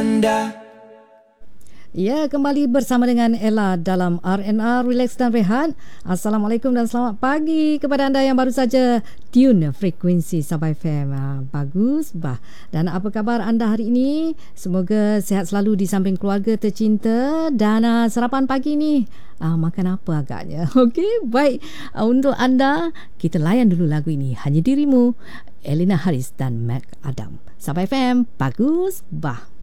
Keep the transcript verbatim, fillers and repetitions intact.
anda. Ya, kembali bersama dengan Ella dalam R and R Relax dan Rehat. Assalamualaikum dan selamat pagi kepada anda yang baru saja tune frekuensi Sabah F M. Ha, bagus, bah. Dan apa khabar anda hari ini? Semoga sihat selalu di samping keluarga tercinta. Dan uh, sarapan pagi ni uh, makan apa agaknya? Okey, baik. Uh, untuk anda, kita layan dulu lagu ini. Hanya Dirimu, Elena Haris dan Mac Adam. Sabah F M, bagus, bah.